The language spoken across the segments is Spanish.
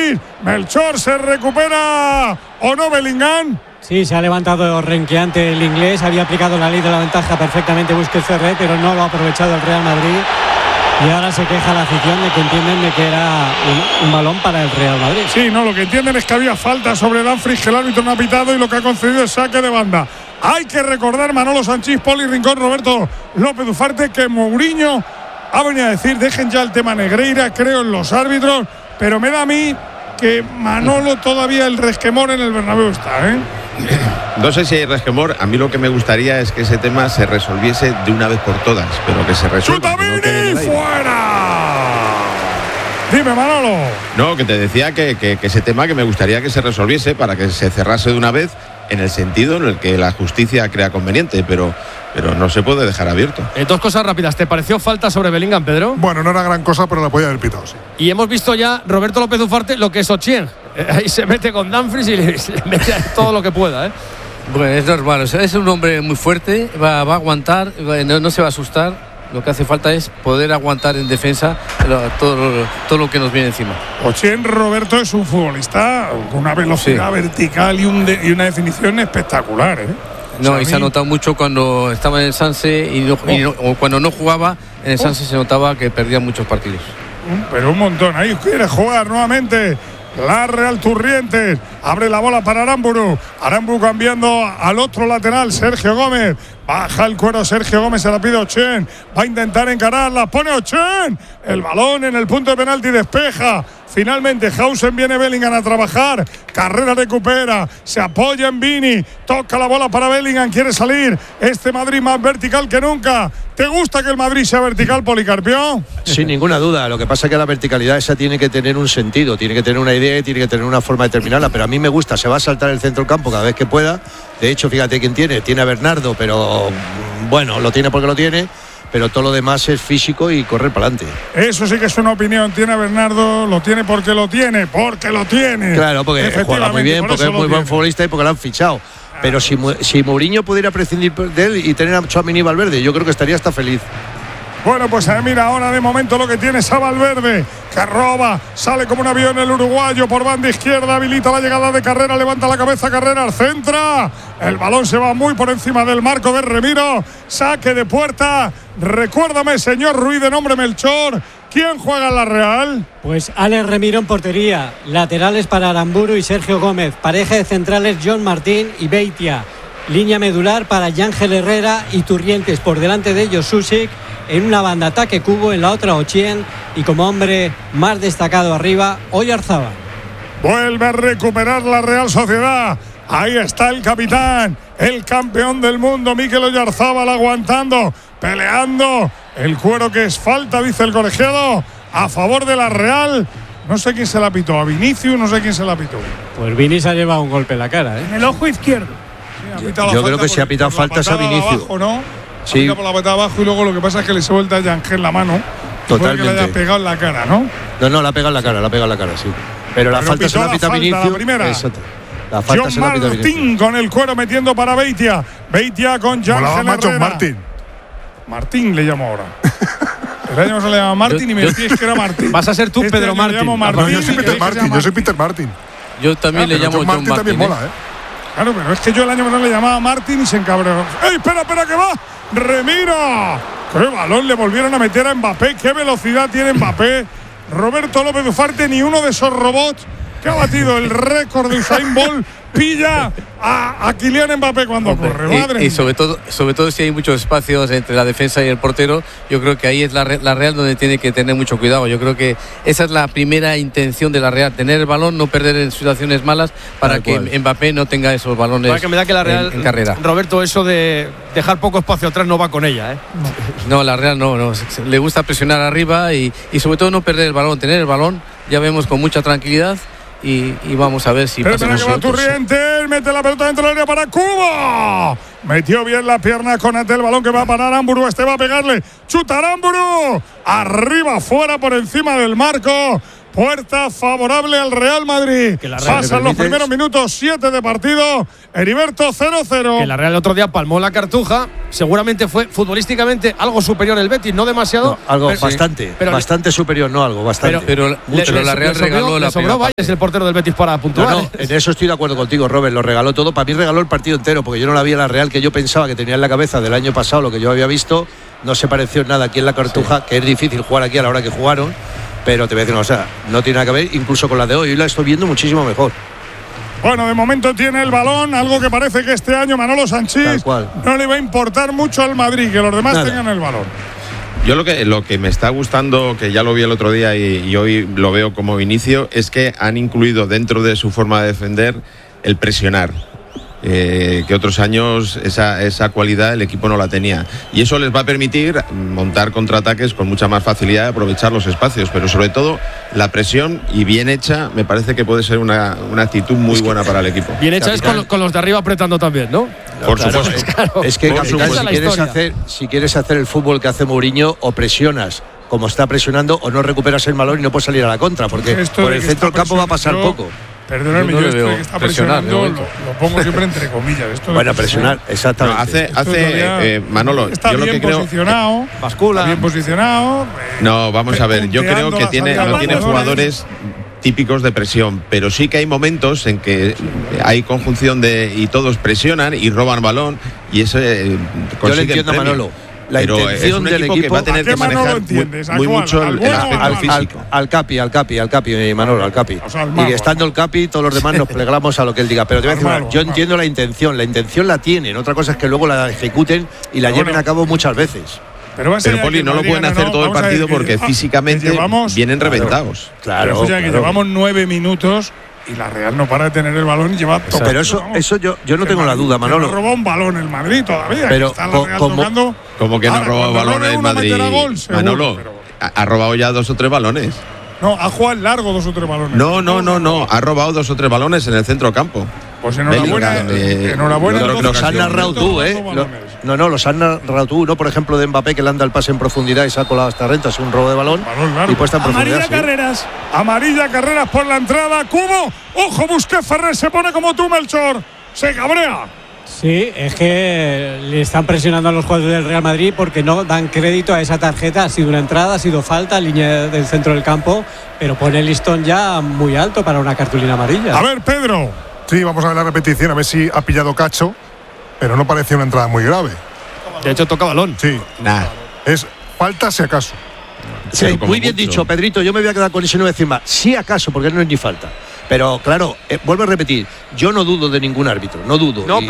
Madrid. Melchor, se recupera o no Bellingham. Sí, se ha levantado renqueante el inglés. Había aplicado la ley de la ventaja perfectamente Busquets Ferrer, pero no lo ha aprovechado el Real Madrid. Y ahora se queja la afición de que entienden de que era un balón para el Real Madrid. Sí, no, lo que entienden es que había falta sobre Dumfries, que el árbitro no ha pitado y lo que ha concedido es saque de banda. Hay que recordar, Manolo Sanchís, Poli Rincón, Roberto López Ufarte, que Mourinho ha venido a decir, dejen ya el tema Negreira, creo en los árbitros, pero me da a mí que Manolo todavía el resquemor en el Bernabéu está, ¿eh? No sé si hay resquemor. A mí lo que me gustaría es que ese tema se resolviese de una vez por todas, pero que se resuelva. ¡Chuta Vini! ¡Fuera! Dime, Manolo. No, que te decía que ese tema que me gustaría que se resolviese para que se cerrase de una vez, en el sentido en el que la justicia crea conveniente, pero no se puede dejar abierto. Dos cosas rápidas. ¿Te pareció falta sobre Bellingham, Pedro? Bueno, no era gran cosa, pero la podía haber pitado, sí. Y hemos visto ya, Roberto López Ufarte, lo que es Ochieng. Ahí se mete con Dumfries y le mete todo lo que pueda, ¿eh? Bueno, es normal. O sea, es un hombre muy fuerte, va a aguantar, no se va a asustar. Lo que hace falta es poder aguantar en defensa todo lo que nos viene encima. Ochieng, Roberto, es un futbolista con una velocidad vertical y una definición espectacular, ¿eh? No, o sea, y se ha notado mucho cuando estaba en el Sanse o cuando no jugaba en el Sanse se notaba que perdía muchos partidos. Pero un montón. Ahí quiere jugar nuevamente la Real Turrientes. Abre la bola para Aramburu. Aramburu cambiando al otro lateral, Sergio Gómez. Baja el cuero Sergio Gómez, se la pide Ochieng. Va a intentar encararla, pone Ochieng. El balón en el punto de penalti, despeja. Finalmente Hausen, viene Bellingham a trabajar. Carrera recupera, se apoya en Vini. Toca la bola para Bellingham, quiere salir. Este Madrid más vertical que nunca. ¿Te gusta que el Madrid sea vertical, Policarpio? Sin ninguna duda. Lo que pasa es que la verticalidad esa tiene que tener un sentido, tiene que tener una idea y tiene que tener una forma de terminarla. Pero a mí me gusta, se va a saltar el centro del campo cada vez que pueda. De hecho, fíjate quién tiene a Bernardo, pero bueno, lo tiene porque lo tiene. Pero todo lo demás es físico y correr para adelante. Eso sí que es una opinión. Tiene a Bernardo, lo tiene porque lo tiene. Claro, porque juega muy bien, porque es muy buen futbolista y porque lo han fichado. Pero si Mourinho pudiera prescindir de él y tener a Tchouaméni y Valverde, yo creo que estaría hasta feliz. Bueno, pues mira, ahora de momento lo que tiene es a Valverde, que roba, sale como un avión el uruguayo por banda izquierda, habilita la llegada de Carrera, levanta la cabeza Carrera, centra, el balón se va muy por encima del marco de Remiro, saque de puerta. Recuérdame, señor Ruiz, de nombre Melchor, ¿quién juega en la Real? Pues Alex Remiro en portería, laterales para Aramburu y Sergio Gómez, pareja de centrales John Martín y Beitia, línea medular para Yángel Herrera y Turrientes, por delante de ellos Susic. En una banda ataque Cubo, en la otra Ochieng y como hombre más destacado arriba Oyarzabal. Vuelve a recuperar la Real Sociedad. Ahí está el capitán, el campeón del mundo, Mikel Oyarzabal, aguantando, peleando. El cuero que es falta, dice el colegiado, a favor de la Real. No sé quién se la pitó, a Vinicius, no sé quién se la pitó. Pues Vini se ha llevado un golpe en la cara, ¿eh? En el ojo izquierdo. Sí, yo creo que si ha pitado falta es a Vinicius. Abajo, ¿no? Sí. Por la patada abajo y luego lo que pasa es que le suelta a Yángel la mano. Totalmente. Que le haya pegado en la cara, ¿no? No, la pega en la cara, sí. Pero la falta se la pita Vinicius. La primera. Exacto. La falta se la pita Vinicius. Martín con el cuero metiendo para Beitia. Beitia con Yángel Herrera. Martín le llamo ahora. El año se le llama Martín y me decís que era Martín. Vas a ser tú, Pedro Martín. No, yo soy Peter Martín, yo soy Peter Martín. Yo también le llamo John Martín. También mola, ¿eh? Claro, pero es que yo el año pasado le llamaba Martín y se encabreó. ¡Ey, espera, que va! ¡Remiro! ¡Qué balón le volvieron a meter a Mbappé! ¡Qué velocidad tiene Mbappé! Roberto López Ufarte, ni uno de esos robots que ha batido el récord de Usain Bolt pilla a Kylian Mbappé cuando corre. Madre y sobre todo si hay muchos espacios entre la defensa y el portero, yo creo que ahí es la Real donde tiene que tener mucho cuidado. Yo creo que esa es la primera intención de la Real, tener el balón, no perder en situaciones malas para que Mbappé no tenga esos balones para que me da que la Real, en carrera. Roberto, eso de dejar poco espacio atrás no va con ella, ¿eh? No, la Real no, le gusta presionar arriba y sobre todo no perder el balón, tener el balón, ya vemos con mucha tranquilidad. Y vamos a ver si pasa. Espera que va Turrientes, mete la pelota dentro del área para Cubo. Metió bien la pierna con el balón que va a parar Aramburu. Este va a pegarle. Chuta Aramburu. Arriba, fuera, por encima del marco. puerta favorable al Real Madrid. Pasan los primeros minutos, 7 de partido. Heriberto 0-0. Que la Real el otro día palmó la Cartuja. Seguramente fue futbolísticamente algo superior el Betis, no demasiado. No, algo bastante superior, no algo, bastante. Pero la Real regaló la sobró Valles, el portero del Betis, para puntuar. No, en eso estoy de acuerdo contigo, Robert. Lo regaló todo. Para mí regaló el partido entero, porque yo no la vi en la Real que yo pensaba que tenía en la cabeza del año pasado, lo que yo había visto. No se pareció en nada aquí en la Cartuja, que es difícil jugar aquí a la hora que jugaron. Pero te voy a decir, o sea, no tiene nada que ver incluso con la de hoy. Hoy la estoy viendo muchísimo mejor. Bueno, de momento tiene el balón, algo que parece que este año Manolo Sanchís no le va a importar mucho al Madrid, que los demás tengan el balón. Yo lo que me está gustando, que ya lo vi el otro día y hoy lo veo como inicio, es que han incluido dentro de su forma de defender el presionar. Que otros años esa cualidad el equipo no la tenía, y eso les va a permitir montar contraataques con mucha más facilidad y aprovechar los espacios, pero sobre todo la presión, y bien hecha, me parece que puede ser una actitud muy buena para el equipo. Bien hecha es con los de arriba apretando también, ¿no? Por supuesto. Es que, capitán, si quieres hacer el fútbol que hace Mourinho, o presionas como está presionando, o no recuperas el balón y no puedes salir a la contra, porque por el centro del campo va a pasar poco. Perdóname, yo esto de que está presionando lo pongo siempre entre comillas. Esto bueno, presionar, exactamente. Manolo, está yo lo bien que creo, posicionado, bascula. Está bien posicionado. No, vamos a ver, yo creo que no tiene jugadores típicos de presión, pero sí que hay momentos en que hay conjunción y todos presionan y roban balón, y eso yo le entiendo a Manolo. La intención del equipo que va a tener que manejar muy mucho el aspecto físico. Al Capi, Manolo, al Capi. O sea, y estando el Capi, todos los demás nos plegamos a lo que él diga. Pero te voy a decir una, yo entiendo la intención la tienen. Otra cosa es que luego la ejecuten y la lleven a cabo muchas veces. Pero Poli, no lo pueden hacer todo el partido porque físicamente vienen reventados. Claro. Que llevamos 9 minutos y la Real no para de tener el balón y lleva todo. Pero eso yo no tengo la duda, Manolo. No robó un balón el Madrid todavía. Pero está la Real tocando. ¿Cómo que no ha robado balón el Madrid? Manolo, ha robado ya 2 o 3 balones. No, ha jugado largo 2 o 3 balones. No. Ha robado 2 o 3 balones en el centro campo. Pues enhorabuena. Los has narrado tú, ¿eh? Los has narrado tú. No, por ejemplo, de Mbappé, que le anda el pase en profundidad y se ha colado hasta renta, es un robo de balón. Y puesta en profundidad. Amarilla Carreras por la entrada. Cubo. Ojo, Busquets, Ferrer se pone como tú, Melchor. Se cabrea. Sí, es que le están presionando a los jugadores del Real Madrid porque no dan crédito a esa tarjeta. Ha sido una entrada, ha sido falta, línea del centro del campo, pero pone el listón ya muy alto para una cartulina amarilla. A ver, Pedro. Sí, vamos a ver la repetición, a ver si ha pillado cacho, pero no parecía una entrada muy grave. De hecho, toca balón. Sí. Es falta si acaso. Sí, muy bien dicho, Pedrito. Yo me voy a quedar con ese no decir más. Sí acaso, porque no es ni falta. Pero claro, vuelvo a repetir, yo no dudo de ningún árbitro, no dudo. No,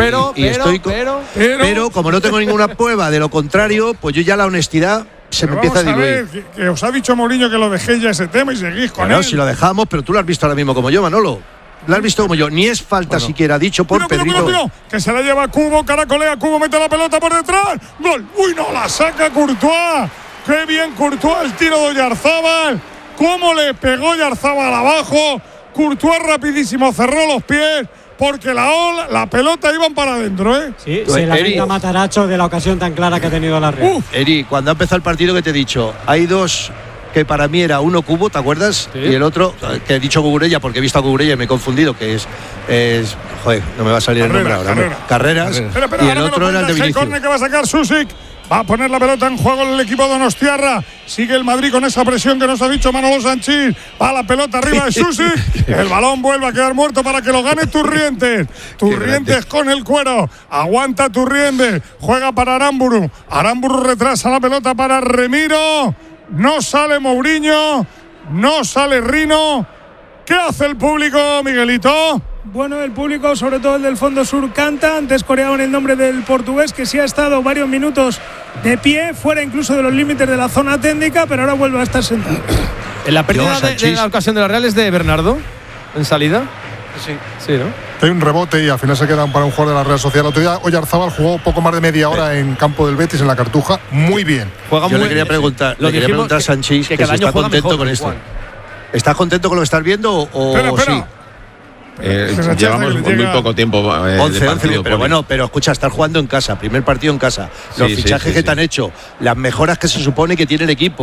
pero como no tengo ninguna prueba de lo contrario, pues yo ya la honestidad se me empieza a diluir. Que os ha dicho Mourinho que lo dejéis ya ese tema y seguís con él. No, si lo dejamos, pero tú lo has visto ahora mismo como yo, Manolo. Lo has visto como yo, ni es falta siquiera, dicho por Pedrito. Que se la lleva Cubo, caracolea, Cubo mete la pelota por detrás. Gol. Uy, no, la saca Courtois. Qué bien Courtois, el tiro de Oyarzábal. Cómo le pegó Oyarzábal abajo. Courtois rapidísimo, cerró los pies. Porque la pelota iban para adentro, ¿eh? Sí, se la venga Mataracho de la ocasión tan clara que ha tenido la Real. Eri, cuando ha empezado el partido, que te he dicho, hay dos que para mí era uno Cubo, ¿te acuerdas? Sí. Y el otro, que he dicho Cucurella porque he visto a Cucurella y me he confundido, que es joder, no me va a salir el nombre ahora. Carreras. Y el otro era el de Vinicius. Corner que va a sacar Susic. Va a poner la pelota en juego el equipo donostiarra. Sigue el Madrid con esa presión que nos ha dicho Manolo Sanchís. Va la pelota arriba de Susic. El balón vuelve a quedar muerto para que lo gane Turrientes. Turrientes con el cuero. Aguanta Turrientes. Juega para Aramburu. Aramburu retrasa la pelota para Remiro. No sale Mourinho. No sale Rino. ¿Qué hace el público, Miguelito? Bueno, el público, sobre todo el del Fondo Sur, canta. Antes coreaban el nombre del portugués, que sí ha estado varios minutos de pie, fuera incluso de los límites de la zona técnica, pero ahora vuelve a estar sentado. En la pérdida de la ocasión de la Real es de Bernardo, en salida. Sí, ¿no? Hay un rebote y al final se quedan para un jugador de la Real Sociedad. El otro día Oyarzábal jugó poco más de media hora en campo del Betis, en la Cartuja. Muy bien. Yo le quería preguntar a Sanchís que si está contento con esto. ¿Estás contento con lo que estás viendo o espera. sí? Llevamos muy poco tiempo 11, pero escucha, estar jugando en casa, primer partido en casa, los fichajes que te han hecho, las mejoras que se supone que tiene el equipo,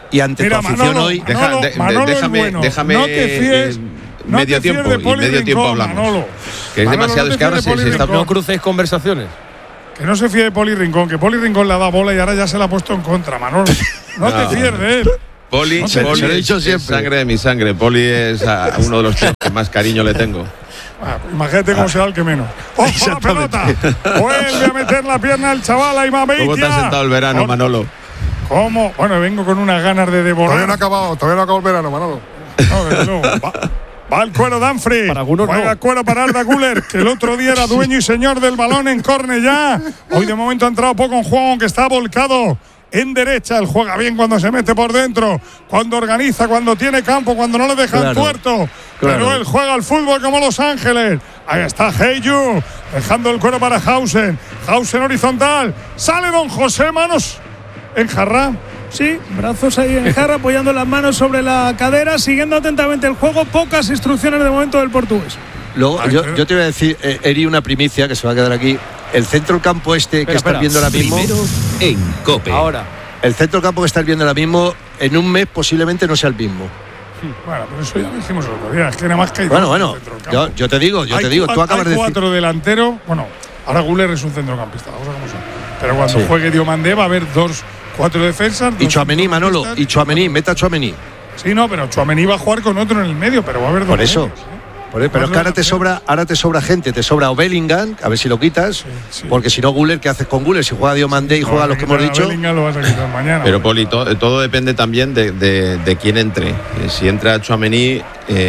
y ante Mira, tu afición Manolo, hoy. Manolo es bueno. Déjame no te fíes. medio tiempo de Poli y medio tiempo Rincón, hablamos. Manolo. Que es Manolo, demasiado, no es que ahora te fíes de se está. Poli No crucéis conversaciones. Que no se fíe de Poli Rincón, que Poli Rincón le ha dado bola y ahora ya se la ha puesto en contra, Manolo. No te fíes de él. Poli, No te Poli lo he dicho es siempre. sangre de mi sangre. Poli es a uno de los tíos que más cariño le tengo. Imagínate cómo se da el que menos. ¡Ojo la pelota! Vuelve a meter la pierna el chaval ahí, Mabeitia. ¿Cómo te has sentado el verano, Manolo? ¿Cómo? Bueno, vengo con unas ganas de devorar. Todavía no acabó el verano, Manolo. No, desde luego. Va el cuero Danfri. Para algunos juega no. el cuero para Arda Güler, que el otro día era dueño y señor del balón en Cornellá. Hoy de momento ha entrado poco en juego, aunque está volcado en derecha. Él juega bien cuando se mete por dentro, cuando organiza, cuando tiene campo, cuando no le dejan tuerto. Pero él juega al fútbol como Los Ángeles. Ahí está Heyu, dejando el cuero para Hausen. Hausen horizontal. Sale Don José, manos en jarra. Sí, brazos ahí en jarra, apoyando las manos sobre la cadera, siguiendo atentamente el juego. Pocas instrucciones de momento del portugués. Luego, yo te voy a decir, Eri, una primicia que se va a quedar aquí. El centro del campo que estás viendo ahora mismo. Primero en COPE. Ahora. El centro del campo que estás viendo ahora mismo, en un mes posiblemente no sea el mismo. Bueno, pero eso ya lo dijimos el otro día. Es que nada más que hay Bueno, dos bueno, centro del campo. yo te digo, tú acabas de hay decir. 4 delanteros. Bueno, ahora Güler es un centrocampista, las cosas como son. Pero cuando juegue Diomandé va a haber 4 defensas. Y Tchouaméni, Manolo, meta a Tchouaméni. Sí, no, pero Tchouaméni va a jugar con otro en el medio, pero va a haber 2 Por eso. medios, ¿eh? Pero es que ahora te sobra gente, te sobra o Bellingham, a ver si lo quitas, Sí. porque si no Güler, ¿qué haces con Güler? Si juega Diomandé y juega los que hemos dicho. Bellingham lo vas a quitar mañana. Pero Poli, todo depende también de quién entre. Si entra Tchouaméni,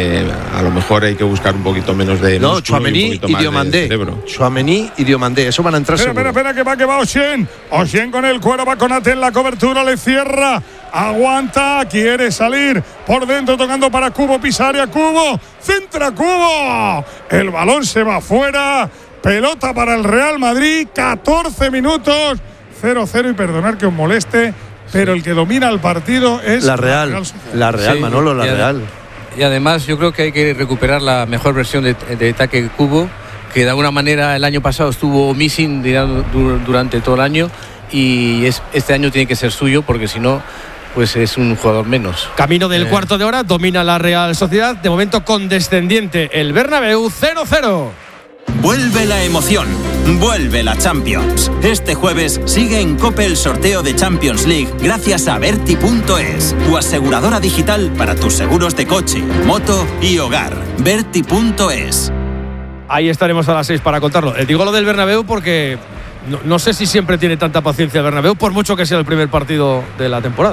a lo mejor hay que buscar un poquito menos de No, músculo Tchouaméni un poquito y más de Diomandé. cerebro. Tchouaméni y Diomandé, eso van a entrar seguro. Espera, que va Oshien. Oshien con el cuero, va con Ate en la cobertura, le cierra. Aguanta, quiere salir por dentro, tocando para Cubo, Pisaria, Cubo, centra Cubo. El balón se va afuera. Pelota para el Real Madrid, 14 minutos, 0-0. Y perdonar que os moleste, pero el que domina el partido es La Real, Sí, Manolo, la y Real. Y además yo creo que hay que recuperar la mejor versión de ataque Cubo, que de alguna manera el año pasado estuvo missing durante todo el año, y este año tiene que ser suyo, porque si no, pues es un jugador menos. Camino del cuarto de hora, domina la Real Sociedad, de momento condescendiente el Bernabéu, 0-0. Vuelve la emoción, vuelve la Champions. Este jueves sigue en COPE el sorteo de Champions League gracias a Berti.es, tu aseguradora digital para tus seguros de coche, moto y hogar. Berti.es. Ahí estaremos a las 6 para contarlo. Digo lo del Bernabéu porque no sé si siempre tiene tanta paciencia el Bernabéu, por mucho que sea el primer partido de la temporada.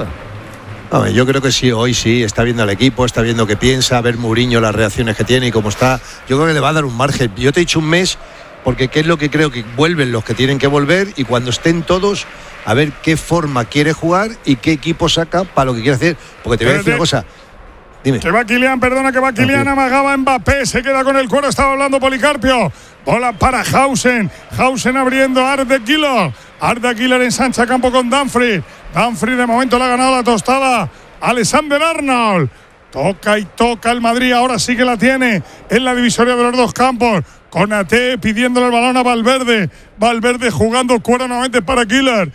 Yo creo que sí, hoy sí, está viendo al equipo, está viendo qué piensa, a ver Mourinho las reacciones que tiene y cómo está. Yo creo que le va a dar un margen. Yo te he dicho un mes, porque qué es lo que creo que vuelven los que tienen que volver, y cuando estén todos, a ver qué forma quiere jugar y qué equipo saca para lo que quiere hacer. Porque te voy a decir una cosa. Dime. Que va Kylian, amagaba Mbappé, se queda con el cuero, estaba hablando Policarpio. Bola para Hausen abriendo a Arda Güler ensancha campo con Dumfries de momento le ha ganado la tostada Alexander Arnold. Toca el Madrid, ahora sí que la tiene en la divisoria de los dos campos, con Ate pidiéndole el balón a Valverde jugando cuero nuevamente para Güler,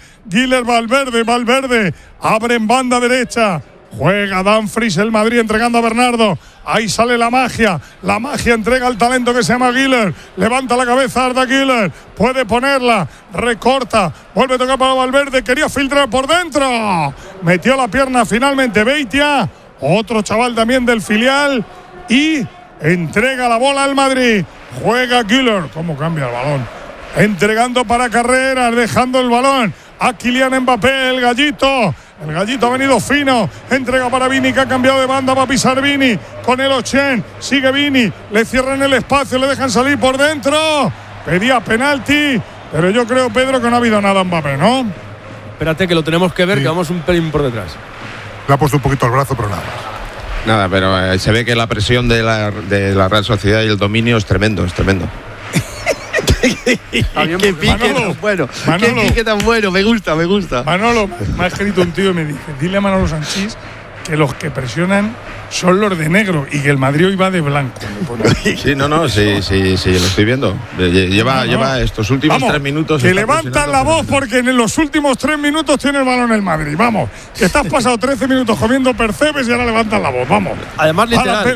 Valverde abre en banda derecha. Juega Dumfries, el Madrid entregando a Bernardo. Ahí sale la magia entrega al talento que se llama Güler. Levanta la cabeza Arda Güler, puede ponerla, recorta, vuelve a tocar para Valverde, quería filtrar por dentro. Metió la pierna finalmente Beitia, otro chaval también del filial, y entrega la bola al Madrid. Juega Güler, cómo cambia el balón. Entregando para Carreras, dejando el balón a Kylian Mbappé, el gallito ha venido fino, entrega para Vini, que ha cambiado de banda, va a pisar Vini con el Ochen, sigue Vini, le cierran el espacio, le dejan salir por dentro, pedía penalti, pero yo creo, Pedro, que no ha habido nada Mbappé, ¿no? Espérate que lo tenemos que ver, que vamos un pelín por detrás. Le ha puesto un poquito el brazo, pero nada. Nada, pero se ve que la presión de la Real Sociedad y el dominio es tremendo. Qué pique tan bueno. Qué pique tan bueno. Me gusta. Manolo, me ha escrito un tío y me dice: dile a Manolo Sanchís que los que presionan son los de negro y que el Madrid hoy va de blanco. Sí, no, lo estoy viendo. Lleva estos últimos 3 minutos. Que levantan la voz porque en los últimos 3 minutos tiene el balón el Madrid. Vamos, que te has pasado 13 minutos comiendo percebes y ahora levantan la voz. Vamos. Además, literal.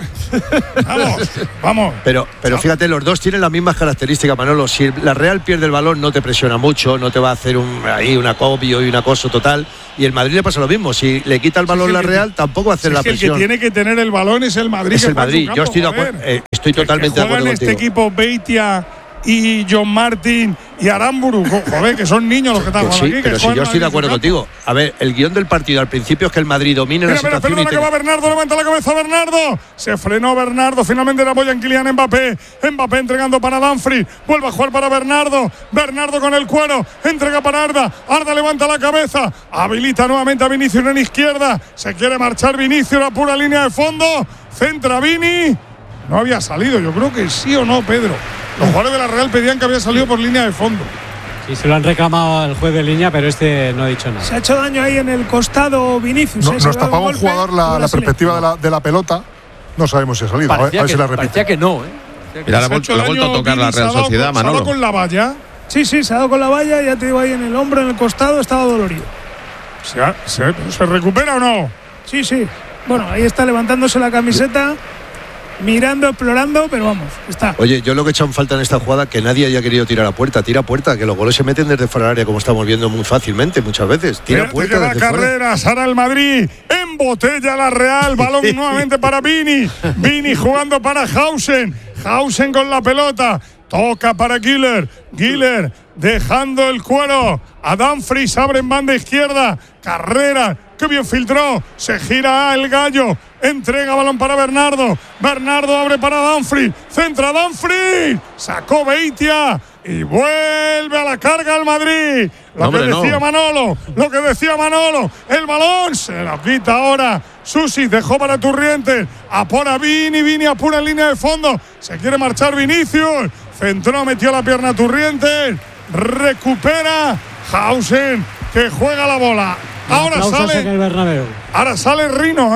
Vamos. Pero fíjate, los dos tienen las mismas características, Manolo. Si la Real pierde el balón, no te presiona mucho, no te va a hacer un acopio y un acoso total. Y el Madrid le pasa lo mismo. Si le quita el balón la Real, tampoco va a hacer la presión. El que tiene que tener el balón es el Madrid. Es el Madrid. Yo estoy de acuerdo. Estoy totalmente de acuerdo contigo. Este equipo, Beitia y John Martín y Aramburu, joder, que son niños los que están jugando aquí. Pero si yo estoy de acuerdo contigo. A ver, el guión del partido al principio es que el Madrid domine la situación. Perdona, que va Bernardo, levanta la cabeza Bernardo. Se frenó Bernardo, finalmente la apoya en Kylian Mbappé. Mbappé entregando para Dumfries, vuelve a jugar para Bernardo. Bernardo con el cuero, entrega para Arda. Arda levanta la cabeza, habilita nuevamente a Vinicius en izquierda. Se quiere marchar Vinicius, la pura línea de fondo. Centra Vini. No había salido, yo creo que sí o no, Pedro. Los jugadores de la Real pedían que había salido por línea de fondo. Sí, se lo han reclamado al juez de línea, pero este no ha dicho nada. Se ha hecho daño ahí en el costado Vinicius. Nos tapaba un jugador la perspectiva de la pelota. No sabemos si ha salido. A ver si la repite. Parecía que no, Mira, la ha vuelto a tocar la Real Sociedad, Manolo. ¿Se ha dado con la valla? Sí, se ha dado con la valla. Ya te digo, ahí en el hombro, en el costado, estaba dolorido. ¿Se recupera o no? Sí. Bueno, ahí está levantándose la camiseta, mirando, explorando, pero vamos, está. Oye, yo lo que he echado en falta en esta jugada, que nadie haya querido tirar a puerta. Tira a puerta, que los goles se meten desde fuera del área, como estamos viendo muy fácilmente muchas veces. Tira a puerta desde carreras, ahora el Madrid, embotella la Real, balón nuevamente para Vini. Vini jugando para Hausen con la pelota. Toca para Güler dejando el cuero a Dumfries, abre en banda izquierda. Carrera, que bien filtró, se gira el Gallo, entrega balón para Bernardo abre para Dumfries, centra Dumfries, sacó Beitia y vuelve a la carga al Madrid. Lo que decía Manolo, el balón se lo quita ahora Susi, dejó para Turrientes, apura Vini apura en línea de fondo, se quiere marchar Vinicius, centró, metió la pierna Turrientes, recupera Hausen, que juega la bola. Ahora sale Rino,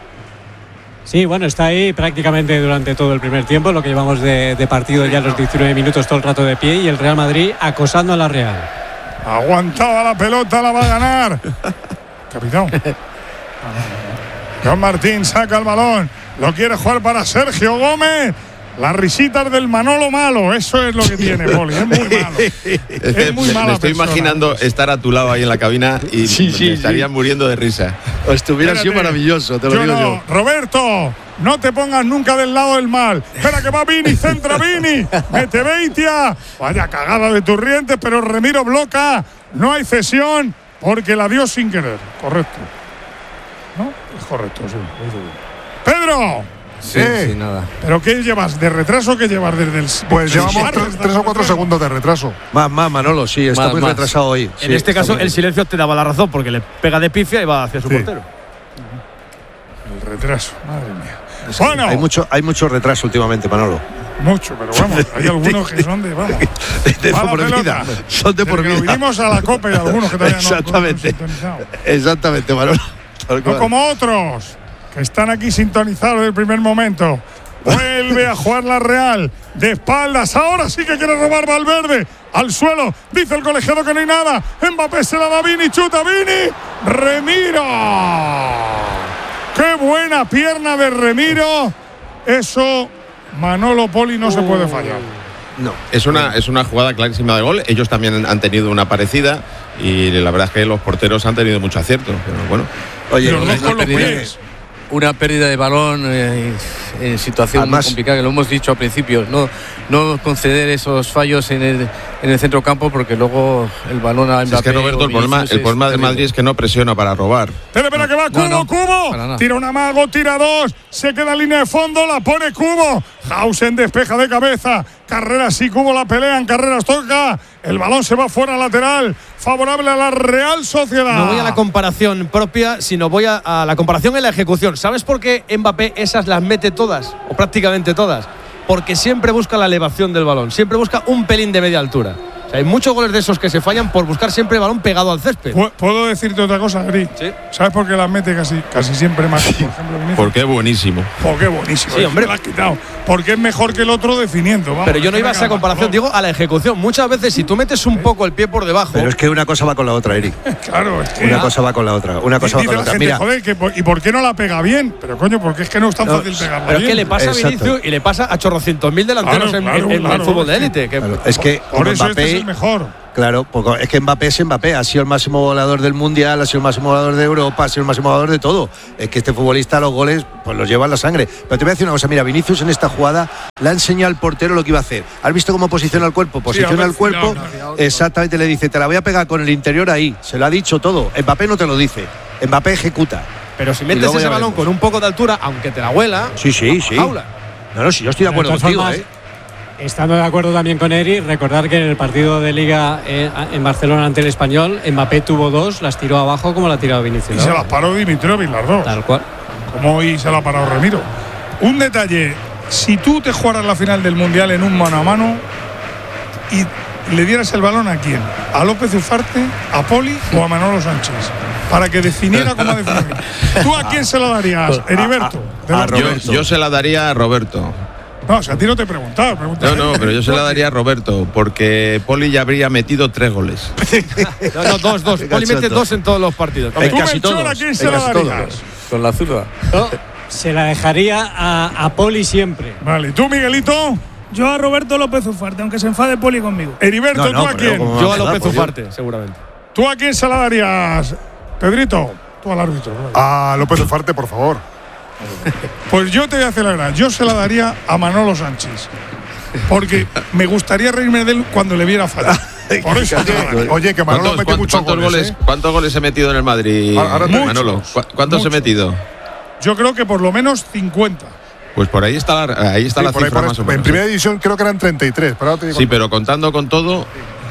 Sí, bueno, está ahí prácticamente durante todo el primer tiempo, lo que llevamos de partido ya los 19 minutos, todo el rato de pie, y el Real Madrid acosando a la Real. Aguantaba la pelota, la va a ganar. Capitán. John Martín saca el balón, lo quiere jugar para Sergio Gómez. Las risitas del Manolo malo, eso es lo que tiene, Poli, es muy malo. Es muy malo. Me estoy imaginando estar a tu lado ahí en la cabina y me estarían muriendo de risa. Estuviera sido maravilloso, te lo digo yo. Roberto, no te pongas nunca del lado del mal. Espera que va Vini, centra Vini, mete Beitia. Vaya cagada de Turrientes, pero Remiro bloca. No hay cesión porque la dio sin querer. Correcto. ¿No? Es correcto, sí. Pedro. Sí, nada. ¿Pero qué llevas? ¿De retraso qué llevas desde el...? Pues llevamos 3 o 4 segundos de retraso. Más, Manolo, sí, está muy retrasado hoy. En este caso, el silencio te daba la razón, porque le pega de pifia y va hacia su portero. El retraso, madre mía. Bueno. Hay mucho retraso últimamente, Manolo. Mucho, pero vamos, hay algunos que son de, vamos, de por vida. Son de por vida. Vinimos a la Copa y algunos que todavía Exactamente, Manolo. No como otros que están aquí sintonizados desde el primer momento. Vuelve a jugar la Real de espaldas. Ahora sí que quiere robar Valverde. Al suelo. Dice el colegiado que no hay nada. Mbappé se la da a Vini. Chuta Vini. Remiro. Qué buena pierna de Remiro. Eso, Manolo, Poli, no se puede fallar. No. Es una jugada clarísima de gol. Ellos también han tenido una parecida. Y la verdad es que los porteros han tenido mucho acierto. Pero bueno. Oye, una pérdida de balón en situación muy complicada, que lo hemos dicho al principio, no conceder esos fallos en el centro campo, porque luego el balón a Mbappé. Es que, Roberto, el problema del Madrid es que no presiona para robar. Espera que va Cubo. Tira un amago, tira dos, se queda en línea de fondo, la pone Cubo. Hausen despeja de cabeza. Carreras y Cubo la pelean, Carreras toca. El balón se va fuera lateral, favorable a la Real Sociedad. No voy a la comparación propia, sino voy a la comparación en la ejecución. ¿Sabes por qué Mbappé esas las mete todas, o prácticamente todas? Porque siempre busca la elevación del balón, siempre busca un pelín de media altura. sea, hay muchos goles de esos que se fallan por buscar siempre el balón pegado al césped. ¿Puedo decirte otra cosa, Gris? Sí. ¿Sabes por qué las mete casi siempre más? Por ejemplo, Vinicius. Porque es buenísimo. Porque buenísimo. Sí, hombre. Me lo has quitado. Porque es mejor que el otro definiendo. Vamos, Pero yo no iba a esa comparación, digo a la ejecución. Muchas veces si tú metes un poco el pie por debajo… Pero es que una cosa va con la otra, Eric. Claro, es que… Una cosa va con la otra. Una cosa va dice con la la otra. gente, Mira, joder, ¿y por qué no la pega bien? Pero coño, porque es que no es tan fácil pegarla Pero es bien. que le pasa a Exacto. Vinicius y le pasa a chorrocientos mil delanteros Claro, en el fútbol de es que- élite. claro, es que Por eso Mbappé, este es el mejor. claro, porque es que Mbappé es Mbappé, ha sido el máximo goleador del Mundial, ha sido el máximo goleador de Europa, ha sido el máximo goleador de todo. Es que este futbolista los goles pues los lleva en la sangre. Pero te voy a decir una cosa, mira, Vinicius en esta jugada le ha enseñado al portero lo que iba a hacer. ¿Has visto cómo posiciona el cuerpo? Posiciona el cuerpo, exactamente, le dice, te la voy a pegar con el interior ahí. Se lo ha dicho todo. Mbappé no te lo dice, Mbappé ejecuta. Pero si Y metes luego ese ya balón veremos. con un poco de altura, aunque te la huela, Sí. jaula. No, sí, yo estoy de acuerdo De todas contigo, formas, ¿eh? Estando de acuerdo también con Eri, recordar que en el partido de Liga en Barcelona ante el Español, Mbappé tuvo 2, las tiró abajo como la ha tirado Vinicius. Y se las paró Dimitrovic las dos. Tal cual. Como hoy se la ha parado Ramiro. Un detalle, si tú te jugaras la final del Mundial en un mano a mano y le dieras el balón ¿a quién? ¿A López Ufarte, a Poli o a Manolo Sánchez? Para que definiera cómo definir. ¿Tú a quién se lo darías, Heriberto? De los- Yo se la daría a Roberto. No, o sea, a ti no te he preguntado. No, pero yo se la daría a Roberto, porque Poli ya habría metido 3 goles. No, dos. Poli mete 2 en todos los partidos. En ¿Tú, casi Melchor, todos, a quién en se la casi todos. darías? Con la zurda. Yo se la dejaría a Poli siempre. Vale, ¿tú, Miguelito? Yo a Roberto López Ufarte, aunque se enfade Poli conmigo. Heriberto, No, ¿tú a pero quién? como- Yo a Por López Dios. Ufarte, seguramente. ¿Tú a quién se la darías, Pedrito? Tú al árbitro. vale. A López Ufarte, por favor. Pues yo te voy a hacer la verdad. Yo se la daría a Manolo Sánchez. Porque me gustaría reírme de él cuando le viera fallar. Por eso te la daría. Oye, que Manolo metió muchos goles, ¿eh? ¿Cuántos goles he metido en el Madrid, Ahora te- Manolo? Muchos. ¿Cuántos he Muchos. metido? Yo creo que por lo menos 50. Pues por ahí está la Sí, cifra por ahí, más o menos. en primera división creo que eran 33. Pero ahora te digo- Sí, pero contando con todo.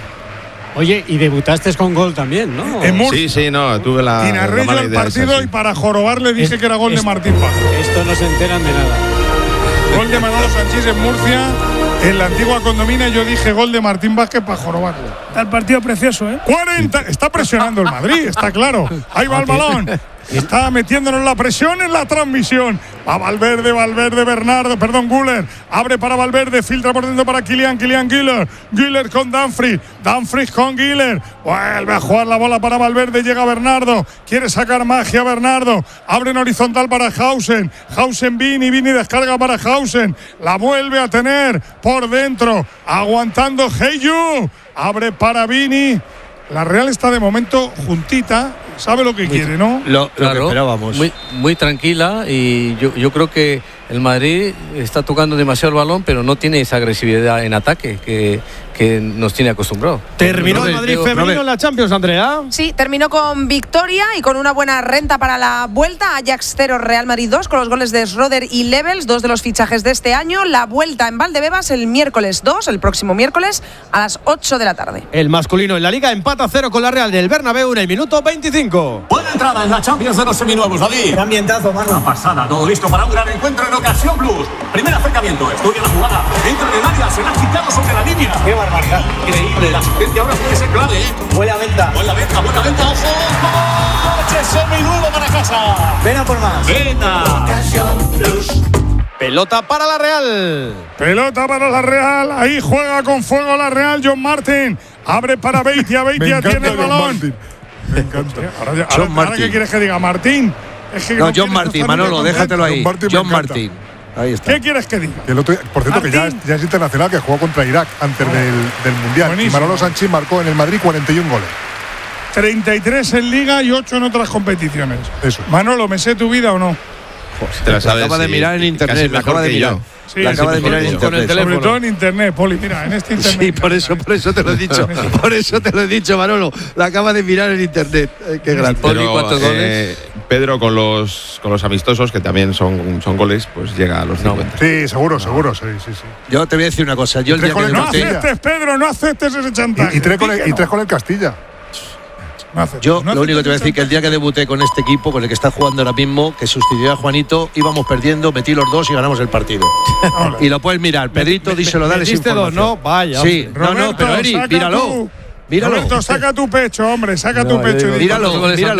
Oye, y debutaste con gol también, ¿no? En Murcia. Sí, no, tuve la Y narré yo mala el idea partido esa, sí. y para jorobar le dije que era gol de Martín Pajo. Esto no se enteran de nada. Gol de Manolo Sánchez en Murcia, en la antigua condomina. Yo dije gol de Martín Vázquez para jorobarle. Está el partido precioso, ¿eh? 40. Está presionando el Madrid, está claro. Ahí va el balón. Está metiéndonos la presión en la transmisión. Va Valverde, Bernardo, perdón, Güler. Abre para Valverde, filtra por dentro para Kylian Güler. Güler con Dumfries con Güler. Vuelve a jugar la bola para Valverde, llega Bernardo. Quiere sacar magia Bernardo. Abre en horizontal para Hausen. Vini descarga para Hausen. La vuelve a tener por dentro. Aguantando Heyu. Abre para Vini. La Real está de momento juntita. Sabe lo que quiere, ¿no? Lo que esperábamos. Muy tranquila y yo creo que el Madrid está tocando demasiado el balón, pero no tiene esa agresividad en ataque que nos tiene acostumbrado. Terminó el Madrid femenino en la Champions, Andrea. Sí, terminó con victoria y con una buena renta para la vuelta. Ajax 0, Real Madrid 2, con los goles de Schroeder y Levels, 2 de los fichajes de este año. La vuelta en Valdebebas el miércoles 2, el próximo miércoles, a las 8 de la tarde. El masculino en la Liga empata 0 con la Real del Bernabéu en el minuto 25. Buena entrada en la Champions de los seminuevos, David. Qué ambientazo, mano. Una pasada, todo listo para un gran encuentro en Ocasión Plus. Primer acercamiento, estudia la jugada. Entra en el área, se la ha quitado sobre la línea. Qué barbaridad. Increíble, la asistencia ahora puede ser clave, ¿eh? Buena venta. Buena venta, ojo. Coche seminuevo para casa. Ven a por más. Venta. Pelota para la Real. Pelota para la Real. Ahí juega con fuego la Real. John Martin. Abre para Beitia. Beitia tiene el John balón. Martin. Me encanta. Ahora ¿qué quieres que diga? ¿Martín? Es que No, quieres John Martin, estar Manolo, muy déjatelo ahí. John Martin me John encanta. Martin. Ahí está. ¿Qué quieres que diga? El otro, por cierto, que Martín. ya es internacional, que jugó contra Irak antes del Mundial. Buenísimo. Y Manolo Sánchez marcó en el Madrid 41 goles. 33 en Liga y 8 en otras competiciones. Eso. Manolo, ¿me sé tu vida o no? Te la sabes, acaba de sí, mirar en casi internet, la mejor acaba de que mirar. yo. Sí, La acaba de sí, mirar en sí, internet. Sobre todo en internet, Poli. Mira, en este internet. Sí, por eso te lo he dicho. Por eso te lo he dicho, Manolo. La acaba de mirar en internet. Qué grande. Poli, ¿cuántos goles? Pedro con los amistosos, que también son goles, pues llega a los 50. Sí, seguro. Sí. Yo te voy a decir una cosa. Yo el tres día que goles No debuté, Castilla. aceptes, Pedro, no aceptes ese chantaje. Y tres con el Castilla. Yo lo único que te voy a decir que el día que debuté con este equipo, con el que está jugando ahora mismo, que sustituyó a Juanito, íbamos perdiendo, metí los 2 y ganamos el partido. Y lo puedes mirar, Pedrito, díselo, dale esa información. ¿No? Vaya. Sí, Roberto, no, pero Eri, míralo. Míralo. Roberto, saca tu pecho, hombre, saca tu pecho. Míralo.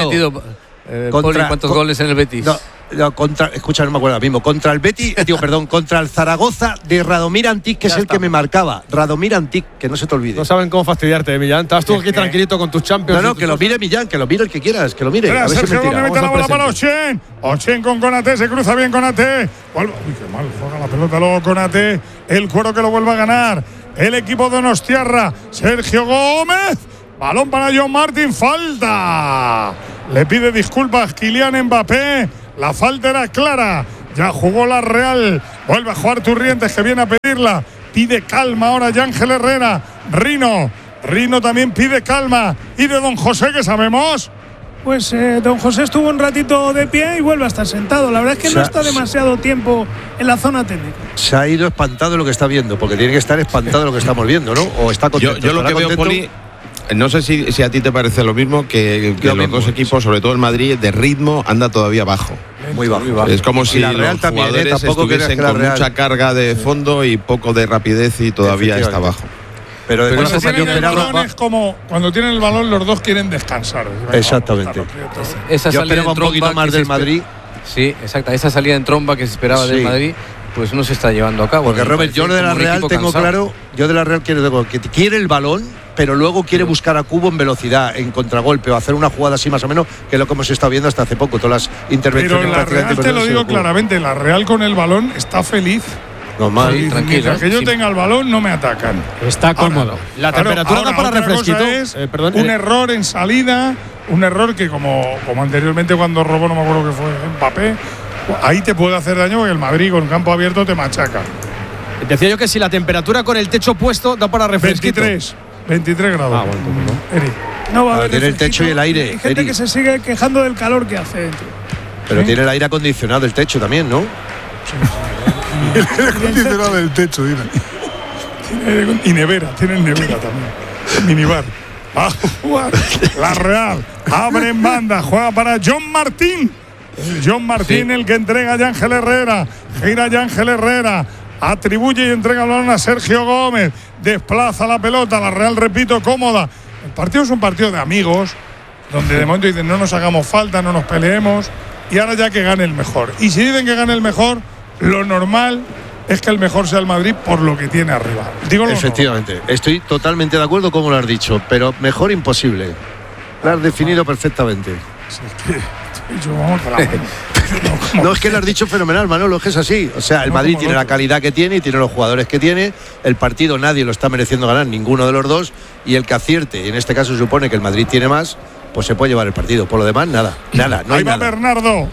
¿Cuántos goles en el Betis? Escucha, no me acuerdo ahora mismo. Contra el Betis, contra el Zaragoza de Radomir Antic, que es el que me marcaba. Radomir Antic, que no se te olvide. No saben cómo fastidiarte, Millán. Estás tú aquí tranquilito con tus Champions. No, que lo mire Millán, que lo mire el que quieras, que lo mire. Espera, a ver Sergio si Gómez mete la bola para Ochen. Ochen con Konaté, se cruza bien Konaté. Uy, qué mal juega la pelota luego Konaté. El cuero que lo vuelve a ganar el equipo de Donostiarra. Sergio Gómez. Balón para John Martin, falta. Le pide disculpas Kylian Mbappé. La falta era clara. Ya jugó la Real. Vuelve a jugar Turrientes, que viene a pedirla. Pide calma ahora Ángel Herrera. Rino también pide calma. ¿Y de Don José qué sabemos? Pues Don José estuvo un ratito de pie y vuelve a estar sentado. La verdad es que no está demasiado tiempo en la zona técnica. Se ha ido espantado de lo que está viendo, porque tiene que estar espantado de lo que estamos viendo, ¿no? O está contento. Yo lo que veo, Poli, no sé si a ti te parece lo mismo, que los dos equipos, sobre todo el Madrid, de ritmo anda todavía bajo. Muy bajo. Es como si los jugadores estuviesen con mucha carga de fondo y poco de rapidez y todavía está bajo. Pero es como cuando tienen el balón los dos quieren descansar. Exactamente. Esa yo esperaba un poquito más del Madrid. Sí, exacto. Esa salida en tromba que se esperaba del Madrid, pues no se está llevando a cabo. Porque Robert, yo de la Real tengo claro, yo de la Real quiero que quiere el balón, pero luego quiere buscar a Cubo en velocidad, en contragolpe, o hacer una jugada así más o menos, que es lo que hemos estado viendo hasta hace poco, todas las intervenciones. Pero la Real, te lo digo claramente, la Real con el balón está feliz. Normal, sí, tranquilo. Mientras que yo tenga el balón, no me atacan. Está cómodo. La temperatura da para refresquito. Un error en salida, un error que como anteriormente cuando robó, no me acuerdo que fue Mbappé, ahí te puede hacer daño porque el Madrid con campo abierto te machaca. Decía yo que si la temperatura con el techo puesto da para refresquito. 23 grados. Eri. No va a haber tiene el techo y el aire. Hay gente que se sigue quejando del calor que hace dentro. Pero tiene el aire acondicionado el techo también, ¿no? El aire acondicionado del techo, dile. Y nevera, tienen nevera también. Minibar. Va a jugar la Real. Abre en banda, juega para John Martín. John Martín, el que entrega a Ángel Herrera. Gira a Ángel Herrera. Atribuye y entrega el balón a Sergio Gómez. Desplaza la pelota. La Real, repito, cómoda. El partido es un partido de amigos, donde de momento dicen no nos hagamos falta, no nos peleemos. Y ahora ya que gane el mejor. Y si dicen que gane el mejor, lo normal es que el mejor sea el Madrid por lo que tiene arriba. Digo efectivamente, estoy totalmente de acuerdo como lo has dicho, pero mejor imposible. Lo has definido perfectamente. Sí, es que yo vamos para la No, es que lo has dicho fenomenal, Manolo, es que es así. O sea, el Madrid tiene la calidad que tiene y tiene los jugadores que tiene. El partido nadie lo está mereciendo ganar, ninguno de los dos. Y el que acierte, y en este caso se supone que el Madrid tiene más, pues se puede llevar el partido. Por lo demás, nada, no Ahí va nada.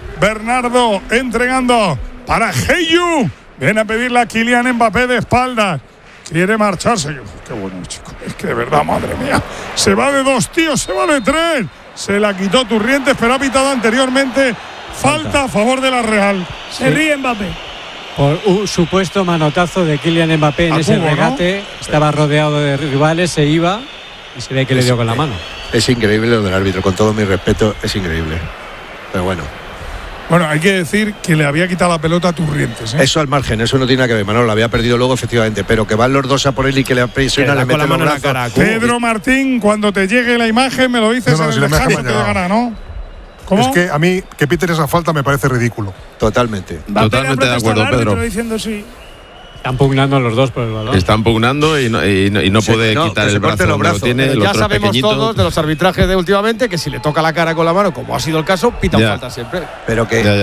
Bernardo entregando para Heyu. Viene a pedirle a Kylian Mbappé de espaldas. Quiere marcharse. Qué bueno, chico. Es que de verdad, madre mía. Se va de 2, tío, se va de 3. Se la quitó Turrientes, pero ha pitado anteriormente. Falta a favor de la Real. Se ríe Mbappé. Por un supuesto manotazo de Kylian Mbappé en ese regate. Estaba rodeado de rivales, se iba y se ve que le dio con la mano. Es increíble lo del árbitro, con todo mi respeto, es increíble. Pero bueno. Bueno, hay que decir que le había quitado la pelota a Turrientes. Eso al margen, eso no tiene nada que ver, Manolo, la había perdido luego, efectivamente, pero que van los dos a por él y que le presiona, le mete la mano en la cara. Pedro Martín, cuando te llegue la imagen, me lo dices en el descanso que te gana, ¿no? ¿Cómo? Es que a mí que piten esa falta me parece ridículo. Totalmente. Totalmente de acuerdo, Pedro. Diciendo sí. Están pugnando los dos por el balón. Están pugnando y no puede quitar el brazo. Los brazos. Tiene, ya sabemos todos de los arbitrajes de últimamente que si le toca la cara con la mano, como ha sido el caso, pitan falta siempre. Pero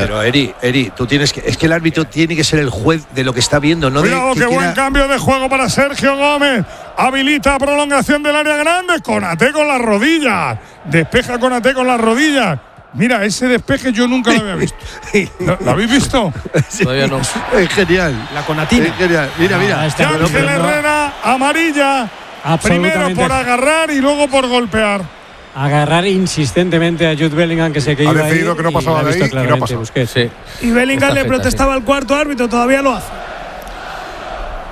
Eri, tú tienes que, es que el árbitro tiene que ser el juez de lo que está viendo, no Cuidado, de qué buen cambio de juego para Sergio Gómez. Habilita prolongación del área grande. Konaté con las rodillas. Despeja Konaté con las rodillas. Mira, ese despeje yo nunca lo había visto. ¿Lo habéis visto? Todavía no. Es genial. La Conatina. Es genial. Mira. Ángel Herrera, amarilla. Primero por agarrar y luego por golpear. Agarrar insistentemente a Jude Bellingham, que se que ha iba decidido ahí, que no pasaba de ahí y no pasó. Sí. Y Bellingham le protestaba al cuarto árbitro, todavía lo hace.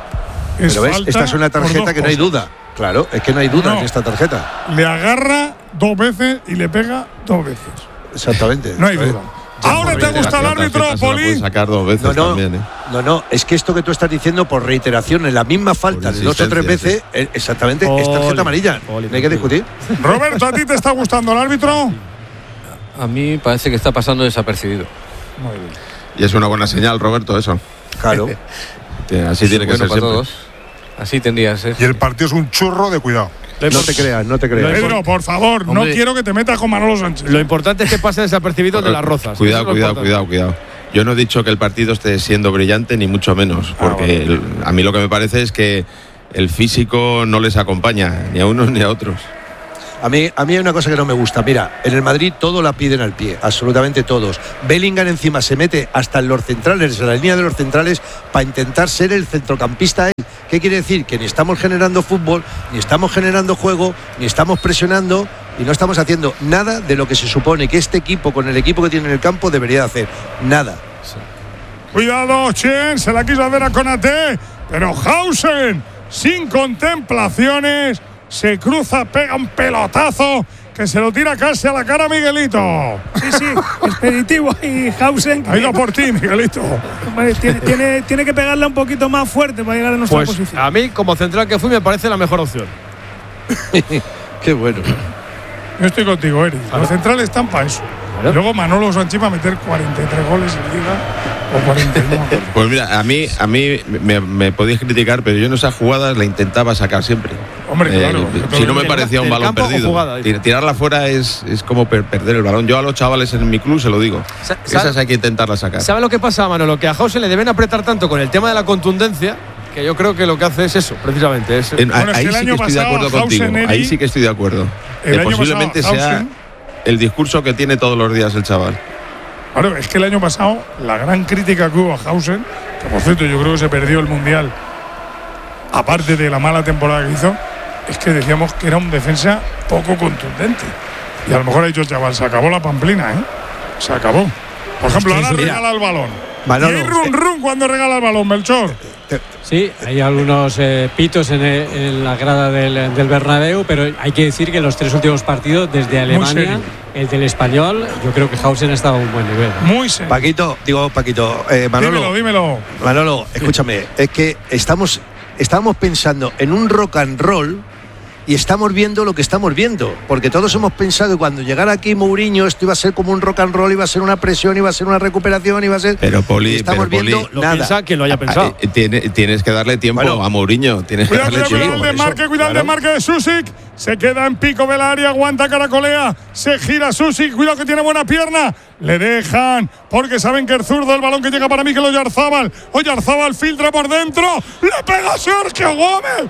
Pero ves, esta es una tarjeta que no hay duda. Claro, es que no hay duda en esta tarjeta. Le agarra 2 veces y le pega 2 veces. Exactamente. No hay duda. Ahora te gusta el árbitro, Poli. Sacar 2 veces también, No, es que esto que tú estás diciendo por reiteración, en la misma falta de 2 o 3 veces, exactamente, es tarjeta amarilla. No hay que discutir. Roberto, ¿a ti te está gustando el árbitro? A mí parece que está pasando desapercibido. Muy bien. Y es una buena señal, Roberto, eso. Claro. Así tiene que ser para siempre. todos. Así tendría que ser. Y el partido es un churro de cuidado. No te creas. Pedro, por favor, Hombre. no quiero que te metas con Manolo Sánchez. Lo importante es que pase desapercibido de las Rozas. Cuidado. Yo no he dicho que el partido esté siendo brillante, ni mucho menos, porque a mí lo que me parece es que el físico no les acompaña, ni a unos ni a otros. A mí hay una cosa que no me gusta. Mira, en el Madrid todo la piden al pie, absolutamente todos. Bellingham encima se mete hasta en los centrales, en la línea de los centrales, para intentar ser el centrocampista él. ¿Qué quiere decir? Que ni estamos generando fútbol, ni estamos generando juego, ni estamos presionando y no estamos haciendo nada de lo que se supone que este equipo, con el equipo que tiene en el campo, debería de hacer. Nada. Cuidado, Chen, se la quiso hacer a Konaté, pero Hausen, sin contemplaciones, se cruza, pega un pelotazo que se lo tira casi a la cara a Miguelito. Sí, expeditivo ahí Hausen. Ha ido por ti, Miguelito. Tiene que pegarla un poquito más fuerte para llegar a nuestra Pues posición. a mí, como central que fui, me parece la mejor opción. Qué bueno. Yo estoy contigo, Eric. Los centrales están para eso. Y luego Manolo Sánchez va a meter 43 goles en Liga o 41. Pues mira, a mí me podéis criticar, pero yo en esas jugadas la intentaba sacar siempre. Hombre, claro. Si no me parecía un balón campo o perdido. jugada, Tirarla fuera es como perder el balón. Yo a los chavales en mi club se lo digo. Esas hay que intentarlas sacar. ¿Sabe lo que pasa, Manolo? Que a Hausen le deben apretar tanto con el tema de la contundencia, que yo creo que lo que hace es eso, precisamente. Ahí sí que estoy de acuerdo contigo. Ahí sí que estoy de acuerdo. Que posiblemente sea el discurso que tiene todos los días el chaval. Claro, es que el año pasado la gran crítica que hubo a Hausen, que por cierto yo creo que se perdió el Mundial, aparte de la mala temporada que hizo, es que decíamos que era un defensa poco contundente. Y a lo mejor ha dicho el chaval, se acabó la pamplina, Se acabó. Por ejemplo, ahora regala el balón. Manolo, y hay run cuando regala el balón, Melchor. Sí, hay algunos pitos en la grada del Bernabéu, pero hay que decir que los 3 últimos partidos desde Alemania, el del Español, yo creo que Hausen ha estado a un buen nivel. Muy serio. Paquito, Manolo. Dímelo. Manolo, escúchame, es que estábamos pensando en un rock and roll y estamos viendo lo que estamos viendo, porque todos hemos pensado que cuando llegara aquí Mourinho esto iba a ser como un rock and roll, iba a ser una presión, iba a ser una recuperación, iba a ser… estamos viendo nada. Quien lo haya pensado. Tienes que darle tiempo a Mourinho. Tienes que darle tiempo. Cuidado el desmarque de Susic. Se queda en pico del área, aguanta, caracolea. Se gira Susic, cuidado que tiene buena pierna. Le dejan, porque saben que el zurdo, el balón que llega para Mikel Oyarzábal. Oyarzábal filtra por dentro. Le pega Sergio Gómez.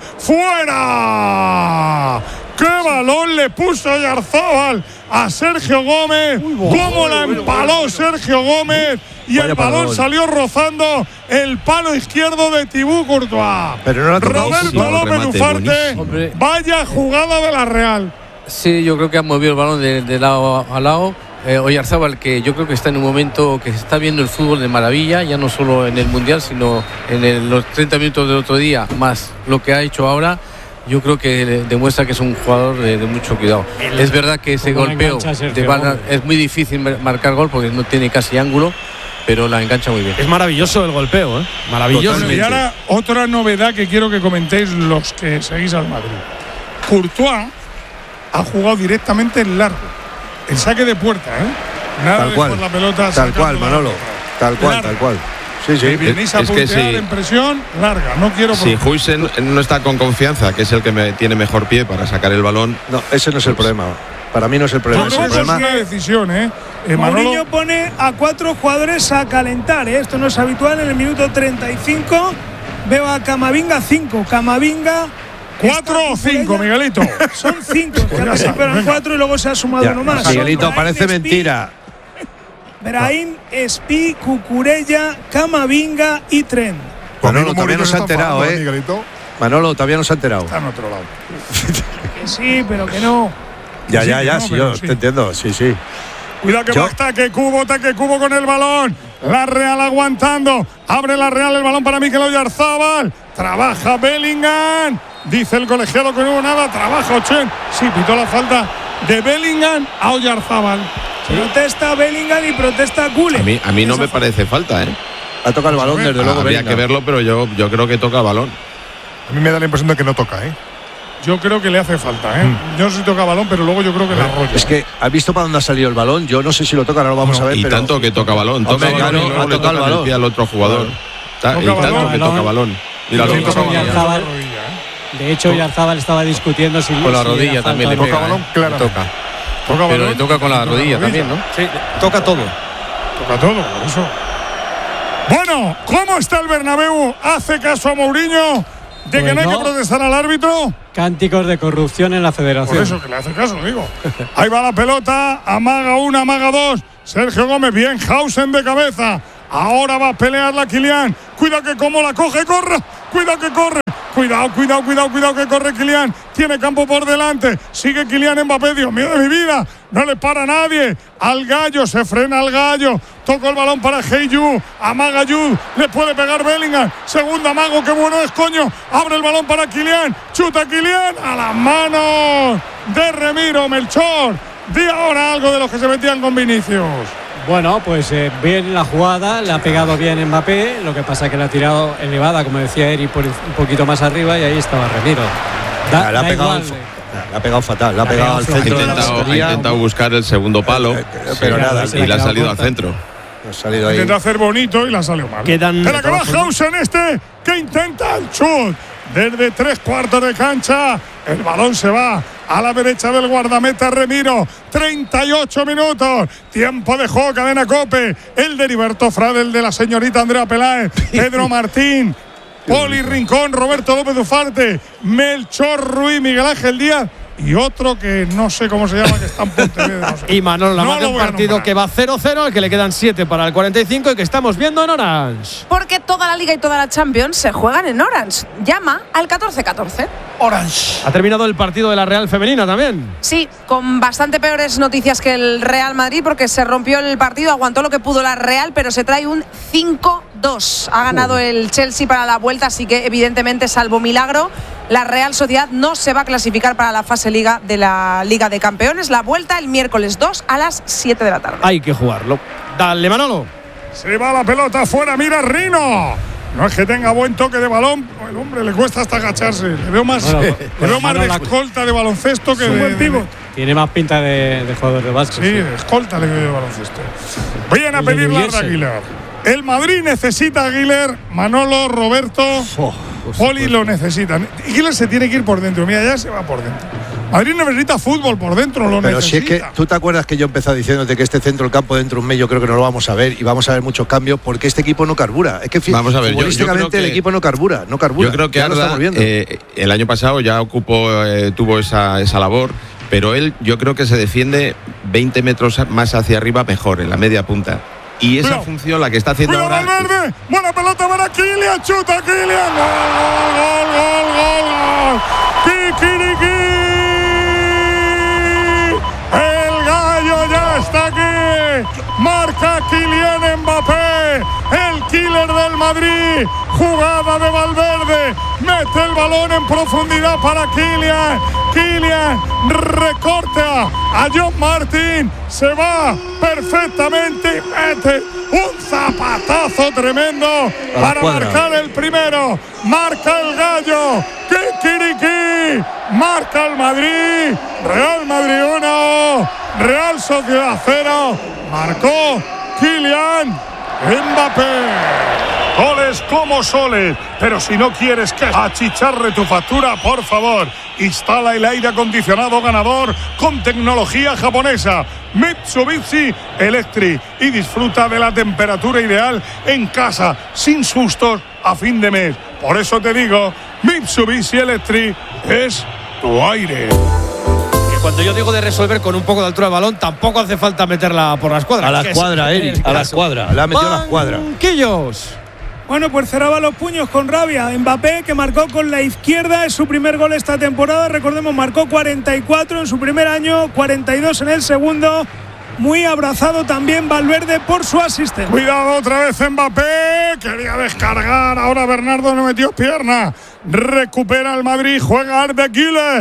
¡Fuera! ¡Qué balón le puso Oyarzábal a Sergio Gómez! ¡Cómo la empaló Sergio Gómez! Y el balón salió rozando el palo izquierdo de Thibaut Courtois. Pero no la Roberto López Ufarte, vaya jugada de la Real. Sí, yo creo que ha movido el balón de lado a lado. Oyarzábal, que yo creo que está en un momento que se está viendo el fútbol de maravilla, ya no solo en el Mundial, sino en los 30 minutos del otro día, más lo que ha hecho ahora. Yo creo que demuestra que es un jugador de mucho cuidado. Es verdad que ese golpeo es muy difícil marcar gol porque no tiene casi ángulo, pero la engancha muy bien. Es maravilloso el golpeo, maravilloso. Totalmente. Y ahora otra novedad que quiero que comentéis los que seguís al Madrid. Courtois ha jugado directamente en largo, el saque de puerta, Nada de por la pelota. Tal cual, Manolo. Tal cual. Sí. Venís a puntear en presión larga. No quiero. Si Hausen no está con confianza, que es el que tiene mejor pie para sacar el balón. No, ese no es el problema. Para mí no es el problema. No, es una decisión, Mourinho pone a 4 jugadores a calentar, Esto no es habitual. En el minuto 35 veo a Camavinga 5. Camavinga 4 o 5, Miguelito. Son 5. Eran 4 y luego se ha sumado uno más. Miguelito, parece mentira. Brahim, Espi, Cucurella, Camavinga y Trent. Manolo, todavía no se ha enterado, Manolo, todavía no se ha enterado. Está en otro lado. Que sí, pero que no. Ya, sí, yo te entiendo, sí. Cuidado que va ataque Cubo con el balón. La Real aguantando. Abre la Real el balón para Mikel Oyarzábal. Trabaja Bellingham. Dice el colegiado que no hubo nada. Trabaja Ochen. Sí, pitó la falta de Bellingham a Oyarzábal. Protesta Bellingham y protesta Güler. A mí no me parece falta, ¿eh? Ha tocado el balón, desde luego. Habría que verlo, pero yo creo que toca el balón. A mí me da la impresión de que no toca, ¿eh? Yo creo que le hace falta, ¿eh? Yo no sé si toca balón, pero luego yo creo que la arrolla. Es que, ¿has visto para dónde ha salido el balón? Yo no sé si lo toca, ahora lo vamos a ver. Y pero tanto que toca balón. Toca Hombre, balón y claro, luego le toca el pie al otro jugador. Y tanto que toca balón. Mira, lo toca balón. De hecho, Oyarzábal estaba discutiendo si con la rodilla también le pega. Balón, claro. Toca. Pero le toca con la rodilla también, ¿no? Sí, toca todo. Toca todo, por eso. Bueno, ¿cómo está el Bernabéu? ¿Hace caso a Mourinho de que no hay que protestar al árbitro? Cánticos de corrupción en la federación. Por eso que le hace caso, digo. Ahí va la pelota, amaga una, amaga dos. Sergio Gómez, bien, Hausen de cabeza. Ahora va a pelearla Kylian. Cuidado que como la coge, corre. Cuidado que corre. Cuidado que corre Kylian. Tiene campo por delante. Sigue Kylian Mbappé. Dios mío de mi vida. No le para nadie. Al gallo, se frena al gallo. Toca el balón para Heyu. Amaga Jude. Le puede pegar Bellingham. Segundo amago, qué bueno es, coño. Abre el balón para Kylian. Chuta Kylian. A las manos de Remiro. Melchor. Di ahora algo de los que se metían con Vinicius. Bueno, pues bien la jugada, le ha pegado bien Mbappé, lo que pasa es que la ha tirado elevada, como decía Eri, por un poquito más arriba y ahí estaba Remiro. Le ha pegado fatal, le ha pegado al centro. Ha intentado buscar el segundo palo, pero nada, y le ha salido al centro. Ha salido ahí. Intenta hacer bonito y le ha salido mal. Espera que va Hausen que intenta el chut. Desde 3/4 de cancha, el balón se va a la derecha del guardameta Remiro. 38 minutos, tiempo de juego, cadena COPE. El de Heriberto Frade, el de la señorita Andrea Peláez, Pedro Martín, Poli Rincón, Roberto López Ufarte, Melchor Ruiz, Miguel Ángel Díaz y otro que no sé cómo se llama, que está en Pontevedra. No sé. Y Manolo Lamaga, un partido que va 0-0, al que le quedan 7 para el 45 y que estamos viendo en Orange. Porque toda la Liga y toda la Champions se juegan en Orange. Llama al 1414. Orange. Ha terminado el partido de la Real Femenina también. Sí, con bastante peores noticias que el Real Madrid, porque se rompió el partido, aguantó lo que pudo la Real, pero se trae un 5-2. Ha ganado el Chelsea para la vuelta, así que evidentemente, salvo milagro, la Real Sociedad no se va a clasificar para la fase Liga de la Liga de Campeones. La vuelta el miércoles 2 a las 7 de la tarde. Hay que jugarlo. Dale, Manolo. Se va la pelota afuera, mira Rino. No es que tenga buen toque de balón, el hombre le cuesta hasta agacharse. Le veo más, de escolta de baloncesto que de buen pívot. Tiene más pinta de jugador de básquet. Sí, de escolta le veo de baloncesto. Vayan a pedir la de Aguilar. El Madrid necesita a Aguilar, Manolo, Roberto, Poli lo necesitan. Aguilar se tiene que ir por dentro, mira, ya se va por dentro. Madrid necesita fútbol por dentro, lo pero necesita. Si es que tú te acuerdas que yo he empezado diciéndote que este centro del campo dentro de un mes yo creo que no lo vamos a ver y vamos a ver muchos cambios porque este equipo no carbura. Es que vamos a ver, futbolísticamente el equipo no carbura. Yo creo que Arda el año pasado ya tuvo esa labor, pero él yo creo que se defiende 20 metros más hacia arriba mejor, en la media punta. Y esa función la que está haciendo ahora. Valverde, buena pelota para Kylian, chuta Kylian. Gol. Kikiriki. El gallo ya está aquí. Marca Kylian Mbappé, el killer del Madrid. Jugada de Valverde. Mete el balón en profundidad para Kylian. Kylian recorta a John Martin. Se va perfectamente y mete un zapatazo tremendo para marcar el primero. Marca el gallo. Kikiriki. Marca el Madrid. Real Madrid 1. Real Sociedad 0. Marcó Kylian Mbappé. Goles como soles, pero si no quieres que achicharre tu factura, por favor, instala el aire acondicionado ganador con tecnología japonesa Mitsubishi Electric y disfruta de la temperatura ideal en casa, sin sustos a fin de mes. Por eso te digo, Mitsubishi Electric es tu aire. Cuando yo digo de resolver con un poco de altura de balón, tampoco hace falta meterla por la escuadra. A la escuadra, Eric, a la escuadra. La ha metido a la escuadra. Banquillos. Bueno, pues cerraba los puños con rabia. Mbappé, que marcó con la izquierda, es su primer gol esta temporada. Recordemos, marcó 44 en su primer año, 42 en el segundo. Muy abrazado también Valverde por su asistente. Cuidado otra vez Mbappé, quería descargar, ahora Bernardo no metió pierna. Recupera el Madrid, juega Arda Güler.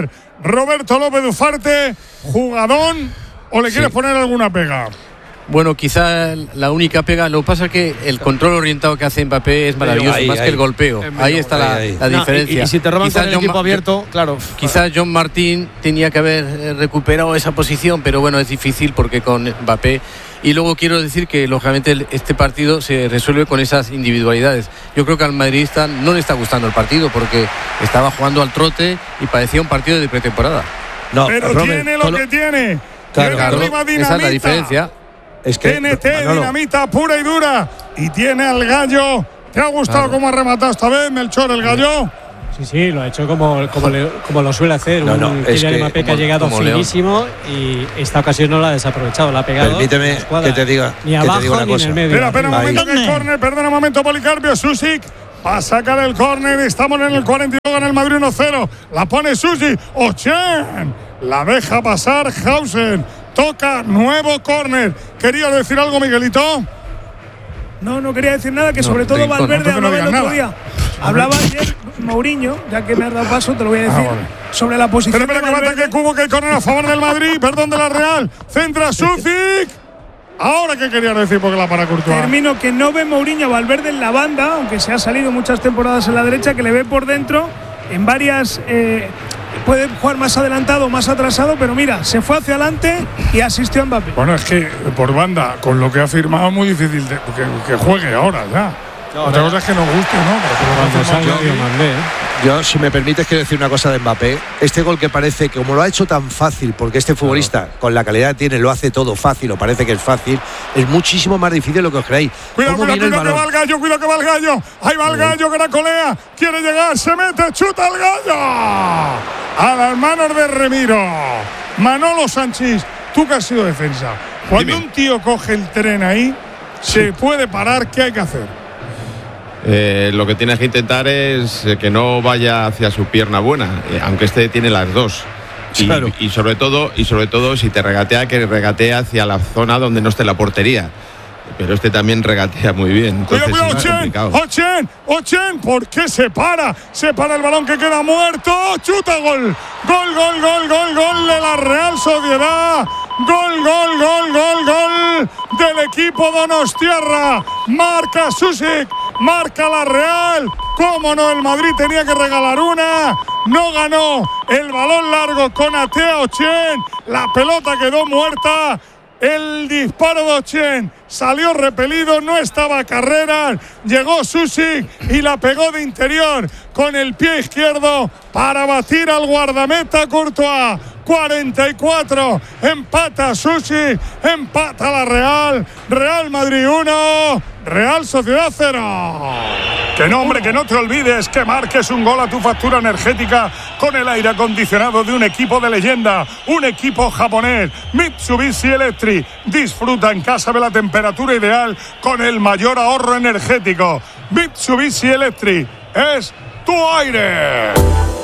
Roberto López Ufarte, jugadón, o le quieres poner alguna pega. Bueno, quizá la única pega, lo que pasa es que el control orientado que hace Mbappé es maravilloso, más que el golpeo. Ahí está la diferencia. Y si te roban con el equipo abierto, claro. Quizás John Martín tenía que haber recuperado esa posición, pero bueno, es difícil porque con Mbappé. Y luego quiero decir que lógicamente este partido se resuelve con esas individualidades. Yo creo que al madridista no le está gustando el partido porque estaba jugando al trote y parecía un partido de pretemporada. No, pero Robert, tiene lo que tiene. Claro, esa es la diferencia. Es que TNT, dinamita pura y dura. Y tiene al Gallo. ¿Te ha gustado cómo ha rematado esta vez, Melchor, el Gallo? Sí, lo ha hecho como lo suele hacer. Un Kylian Mbappé que ha llegado finísimo y esta ocasión no la ha desaprovechado, la ha pegado. Permíteme que te diga, ni abajo una ni cosa. en el medio. Espera un momento que el córner, perdona un momento, Policarpio. Susic va a sacar el córner. Estamos en el 42, gana el Madrid 1-0. La pone Susic. Ochen la deja pasar Hausen. Toca nuevo córner. ¿Querías decir algo, Miguelito? No quería decir nada, que sobre todo Valverde hablaba el otro día. Hablaba ayer Mourinho, ya que me has dado paso, te lo voy a decir, sobre la posición. Espera, que mata que Cubo, que el córner a favor del Madrid, perdón, de la Real. Centra Susic. Ahora, ¿qué querías decir? Porque la para Courtois. Termino que no ve Mourinho a Valverde en la banda, aunque se ha salido muchas temporadas en la derecha, que le ve por dentro en varias. Puede jugar más adelantado, más atrasado, pero mira, se fue hacia adelante y asistió a Mbappé. Bueno, es que por banda, con lo que ha firmado, es muy difícil que juegue ahora ya. Otra cosa es que nos guste, ¿no? Yo, si me permites, quiero decir una cosa de Mbappé. Este gol que parece que, como lo ha hecho tan fácil, porque este futbolista, con la calidad que tiene, lo hace todo fácil, o parece que es fácil, es muchísimo más difícil de lo que os creéis. Cuidado que va el Gallo, cuidado que va el Gallo. Ahí va el Gallo, que la colea. Quiere llegar, se mete, chuta el Gallo. A las manos de Remiro. Manolo Sánchez, tú que has sido defensa. Cuando un tío coge el tren ahí, se puede parar, ¿qué hay que hacer? Lo que tienes que intentar es que no vaya hacia su pierna buena, aunque este tiene las dos. Y sobre todo, si te regatea, que regatea hacia la zona donde no esté la portería. Pero este también regatea muy bien. Entonces, cuidado, Ochen, ¿por qué se para? Se para el balón que queda muerto. Chuta, gol de la Real Sociedad. Gol del equipo donostiarra. Marca Susic, marca la Real. Cómo no, el Madrid tenía que regalar una. No ganó el balón largo con Atea Ochen. La pelota quedó muerta. El disparo de Ochen salió repelido, no estaba Carreras, llegó Susic y la pegó de interior con el pie izquierdo para batir al guardameta Courtois. 44, empata Susic, empata la Real. Real Madrid 1, Real Sociedad 0. Que no, hombre, que no te olvides que marques un gol a tu factura energética con el aire acondicionado de un equipo de leyenda, un equipo japonés, Mitsubishi Electric. Disfruta en casa de la temperatura ideal con el mayor ahorro energético. Mitsubishi Electric es tu aire.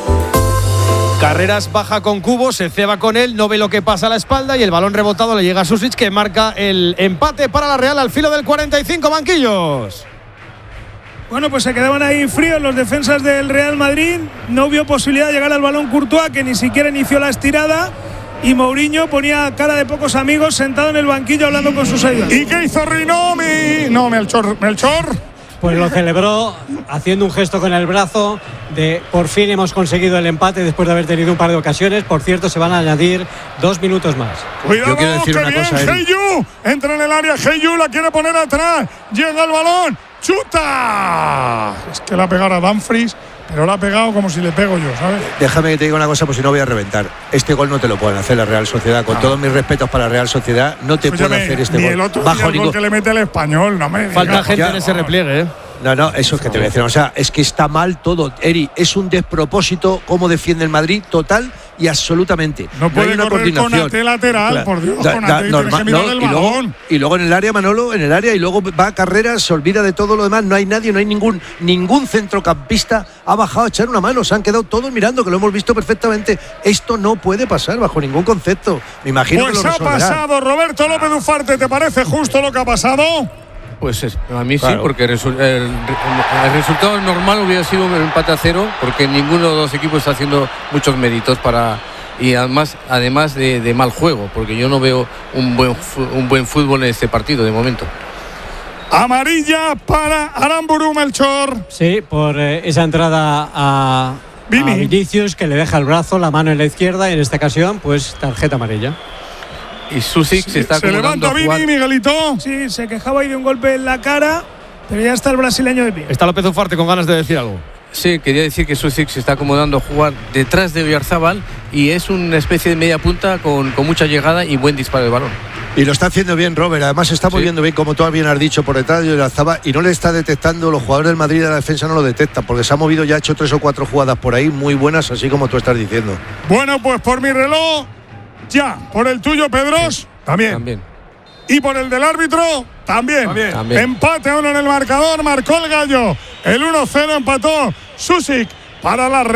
Carreras baja con Cubo, se ceba con él, no ve lo que pasa a la espalda y el balón rebotado le llega a Susic, que marca el empate para la Real al filo del 45, banquillos. Bueno, pues se quedaban ahí fríos los defensas del Real Madrid. No vio posibilidad de llegar al balón Courtois, que ni siquiera inició la estirada. Y Mourinho ponía cara de pocos amigos sentado en el banquillo hablando con sus ayudantes. ¿Y qué hizo Rinomi? No, Melchor. Pues lo celebró haciendo un gesto con el brazo de por fin hemos conseguido el empate después de haber tenido un par de ocasiones. Por cierto, se van a añadir 2 minutos más. Cuidado, que bien, Heyu entra en el área, Heyu la quiere poner atrás, llega el balón, chuta. Es que la ha pegado a Dumfries, pero la ha pegado como si le pego yo, ¿sabes? Déjame que te diga una cosa, pues si no voy a reventar. Este gol no te lo pueden hacer la Real Sociedad. Con todos mis respetos para la Real Sociedad, no te puede hacer este ni gol. El otro bajo el gol que le mete el Español, no me falta gente en ese repliegue, No, eso es que te voy a decir. O sea, es que está mal todo, Eri. Es un despropósito cómo defiende el Madrid, total y absolutamente. No puede una correr con Ate lateral, claro. Por Dios, con Ate tienes que mirar el balón. Y luego en el área, Manolo, en el área, y luego va a Carreras, se olvida de todo lo demás. No hay nadie, no hay ningún centrocampista ha bajado a echar una mano. Se han quedado todos mirando, que lo hemos visto perfectamente. Esto no puede pasar bajo ningún concepto. Me imagino pues que lo resolverá. Ha pasado, Roberto López Ufarte. ¿Te parece justo lo que ha pasado? Pues a mí claro. Sí, porque el resultado normal hubiera sido un empate a 0, porque ninguno de los equipos está haciendo muchos méritos para y además de mal juego, porque yo no veo un buen fútbol en este partido de momento. Amarilla para Aramburu, Melchor. Sí, por esa entrada a Vinicius, que le deja el brazo, la mano en la izquierda, y en esta ocasión, pues tarjeta amarilla. Y Susic se está levanta Vini, Miguelito. Sí, se quejaba ahí de un golpe en la cara, pero ya está el brasileño de pie. Está López Ufarte con ganas de decir algo. Sí, quería decir que Susic se está acomodando a jugar detrás de Oyarzábal y es una especie de media punta con mucha llegada y buen disparo de balón. Y lo está haciendo bien Robert, además se está moviendo bien, como tú bien has dicho, por detrás de Oyarzábal, y no le está detectando, los jugadores del Madrid de la defensa no lo detectan, porque se ha movido, ya ha hecho 3 o 4 jugadas por ahí muy buenas, así como tú estás diciendo. Bueno, pues por mi reloj, ya. Por el tuyo, Pedros, también. Y por el del árbitro, también. Empate a 1 en el marcador, marcó el Gallo. El 1-0 empató Susic para la